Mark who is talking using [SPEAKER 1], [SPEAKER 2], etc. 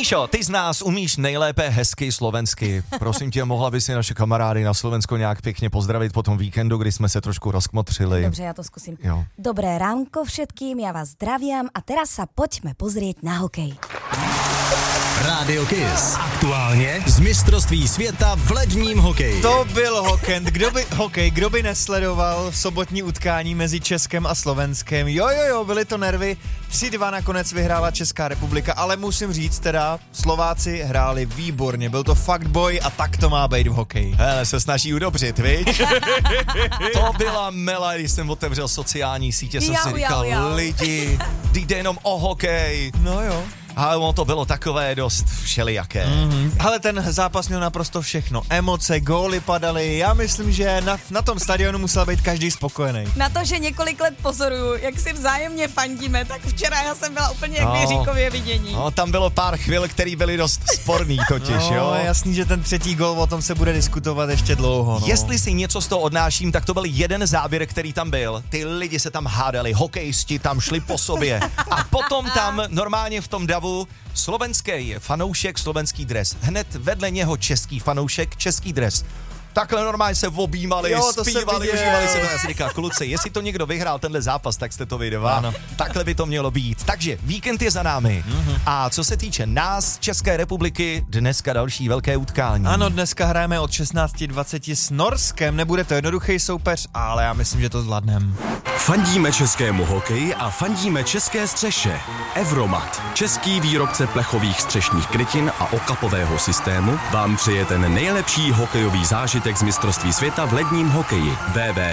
[SPEAKER 1] Míšo, ty z nás umíš nejlépe hezky slovensky. Prosím tě, mohla by si naše kamarády na Slovensko nějak pěkně pozdravit po tom víkendu, kdy jsme se trošku rozkmotřili.
[SPEAKER 2] Dobře, já to zkusím.
[SPEAKER 1] Jo.
[SPEAKER 2] Dobré ránko všetkým, já vás zdraviam a teraz sa poďme pozrieť na hokej.
[SPEAKER 3] Rádio Kiss. Aktuálně z mistrovství světa v ledním hokeji.
[SPEAKER 4] To byl hokej, kdo by nesledoval sobotní utkání mezi Českem a Slovenskem. Jo, byly to nervy. 3-2 nakonec vyhrála Česká republika, ale musím říct teda, Slováci hráli výborně. Byl to fakt boj a tak to má být v hokeji.
[SPEAKER 1] Hele, se snaží udobřit, viď? To byla mela, když jsem otevřel sociální sítě, jsem si říkal, lidi, jde jenom o hokej.
[SPEAKER 4] No jo.
[SPEAKER 1] Ale ono to bylo takové dost všelijaké.
[SPEAKER 4] Ale ten zápas měl naprosto všechno. Emoce, góly padaly. Já myslím, že na tom stadionu musel být každý spokojený.
[SPEAKER 2] Na to, že několik let pozoruju, jak si vzájemně fandíme, tak včera já jsem byla úplně jak v Jiříkově vidění.
[SPEAKER 1] No, tam bylo pár chvil, který byly dost sporný totiž, jo.
[SPEAKER 4] Jasný, že ten třetí gól, o tom se bude diskutovat ještě dlouho, no.
[SPEAKER 1] Jestli si něco z toho odnáším, tak to byl jeden záběr, který tam byl. Ty lidi se tam hádali, hokejisti tam šli po sobě. A potom tam normálně v tom davu slovenský fanoušek, slovenský dres. Hned vedle něho český fanoušek, český dres. Takhle normálně se objímali, zpívali, užívali se to. Já si říkal, kluci, jestli to někdo vyhrál tenhle zápas, tak jste to viděli. Ano. Takhle by to mělo být. Takže víkend je za námi. A co se týče nás, České republiky, dneska další velké utkání.
[SPEAKER 4] Ano, dneska hrajeme od 16:20 s Norskem. Nebude to jednoduchý soupeř, ale já myslím, že to zvládneme.
[SPEAKER 3] Fandíme českému hokeji a fandíme české střeše. Evromat, český výrobce plechových střešních krytin a okapového systému, vám přeje ten nejlepší hokejový zážitek z mistrovství světa v ledním hokeji.